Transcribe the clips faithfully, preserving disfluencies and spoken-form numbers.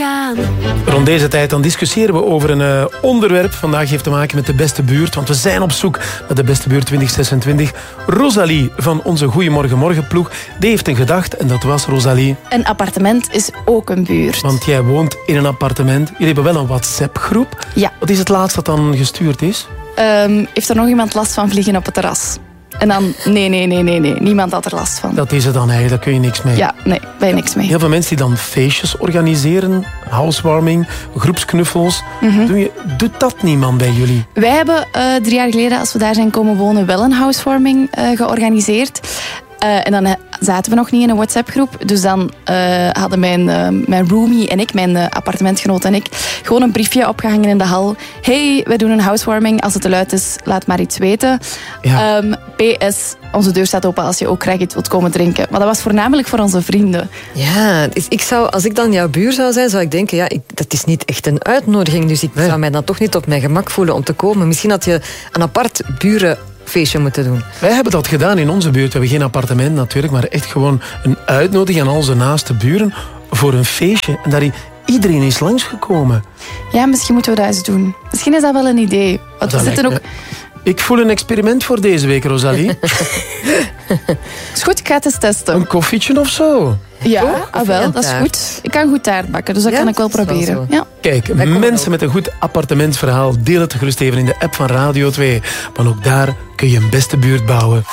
gaan. Rond deze tijd dan discussiëren we over een uh, onderwerp. Vandaag heeft te maken met de beste buurt, want we zijn op zoek naar de beste buurt twintig zesentwintig. Rosalie van onze Goeiemorgen Morgenploeg, die heeft een gedacht en dat was, Rosalie... Een appartement is ook een buurt. Want jij woont in een appartement. Jullie hebben wel een WhatsApp-groep. Ja. Wat is het laatste dat dan gestuurd is? Um, heeft er nog iemand last van vliegen op het terras? En dan, nee, nee, nee, nee, nee. Niemand had er last van. Dat is het dan eigenlijk, daar kun je niks mee. Ja, nee, ben je niks mee. Heel veel mensen die dan feestjes organiseren, housewarming, groepsknuffels. Mm-hmm. Doe je, doet dat niemand bij jullie? Wij hebben uh, drie jaar geleden, als we daar zijn komen wonen, wel een housewarming uh, georganiseerd. Uh, en dan zaten we nog niet in een WhatsApp-groep. Dus dan uh, hadden mijn, uh, mijn roomie en ik, mijn uh, appartementgenoot en ik, gewoon een briefje opgehangen in de hal. Hey, we doen een housewarming. Als het te luid is, laat maar iets weten. Ja. Um, P S, onze deur staat open als je ook graag iets wilt komen drinken. Maar dat was voornamelijk voor onze vrienden. Ja, dus ik zou, als ik dan jouw buur zou zijn, zou ik denken, ja, ik, dat is niet echt een uitnodiging. Dus ik nee. zou mij dan toch niet op mijn gemak voelen om te komen. Misschien had je een apart buren... feestje moeten doen. Wij hebben dat gedaan in onze buurt. We hebben geen appartement natuurlijk, maar echt gewoon een uitnodiging aan onze naaste buren voor een feestje. En daar iedereen is langsgekomen. Ja, misschien moeten we dat eens doen. Misschien is dat wel een idee. Want we zitten ook... Ik voel een experiment voor deze week, Rosalie. Is goed, ik ga het eens testen. Een koffietje of zo? Ja, oh, ah, wel, dat is goed. Ik kan goed taart bakken, dus dat ja, kan ik wel proberen. Ja. Kijk, mensen met een goed appartementsverhaal, deel het gerust even in de app van Radio twee. Want ook daar kun je een beste buurt bouwen.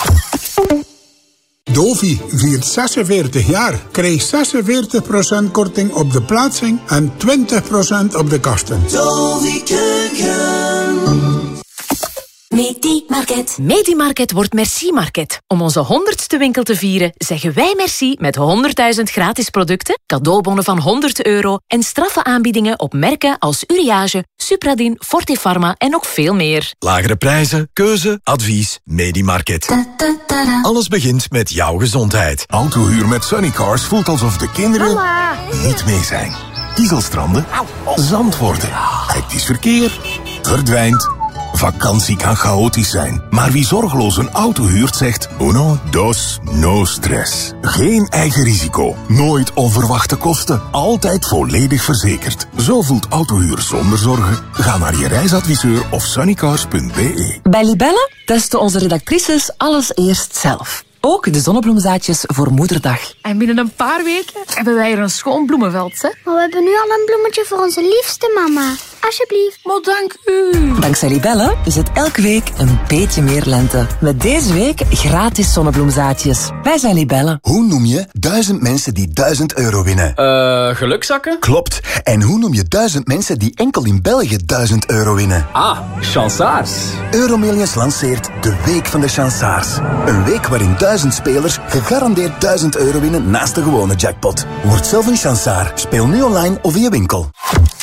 Dovi viert zesenveertig jaar. Krijg zesenveertig procent korting op de plaatsing en twintig procent op de kasten. Dovi Keuken. Medi-market. Medi-market wordt Merci-market. Om onze honderdste winkel te vieren, zeggen wij merci met honderdduizend gratis producten, cadeaubonnen van honderd euro en straffe aanbiedingen op merken als Uriage, Supradin, Fortifarma en nog veel meer. Lagere prijzen, keuze, advies, Medi-market. Alles begint met jouw gezondheid. Autohuur met Sunnycars voelt alsof de kinderen Mama. niet mee zijn. Kiezelstranden, zand worden, hectisch verkeer, verdwijnt. Vakantie kan chaotisch zijn, maar wie zorgeloos een auto huurt zegt uno, dos, no stress. Geen eigen risico, nooit onverwachte kosten, altijd volledig verzekerd. Zo voelt autohuur zonder zorgen. Ga naar je reisadviseur of sunnycars punt b e. Bij Libelle testen onze redactrices alles eerst zelf. Ook de zonnebloemzaadjes voor Moederdag. En binnen een paar weken hebben wij er een schoon bloemenveld, hè? Maar we hebben nu al een bloemetje voor onze liefste mama. Alsjeblieft. Maar dank u. Dankzij Libelle is het elke week een beetje meer lente. Met deze week gratis zonnebloemzaadjes. Wij zijn Libelle. Hoe noem je duizend mensen die duizend euro winnen? Eh, uh, gelukzakken? Klopt. En hoe noem je duizend mensen die enkel in België duizend euro winnen? Ah, chansaars. Euromillions lanceert de Week van de Chansaars. Een week waarin duizend spelers gegarandeerd duizend euro winnen naast de gewone jackpot. Word zelf een chansaar. Speel nu online of in je winkel.